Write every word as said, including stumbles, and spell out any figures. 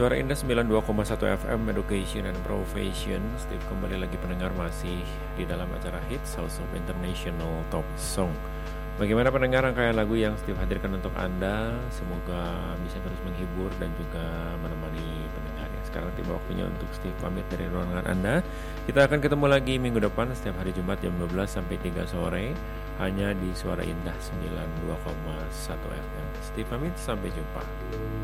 Suara Indah sembilan puluh dua koma satu F M Education and Profession. Steve kembali lagi pendengar masih di dalam acara Hits House of International Top Song. Bagaimana pendengar rangkaian lagu yang Steve hadirkan untuk Anda? Semoga bisa terus menghibur dan juga menemani pendengar. Sekarang tiba waktunya untuk Steve pamit dari ruangan Anda. Kita akan ketemu lagi minggu depan setiap hari Jumat jam dua belas sampai tiga sore hanya di Suara Indah sembilan puluh dua koma satu F M. Steve pamit, sampai jumpa.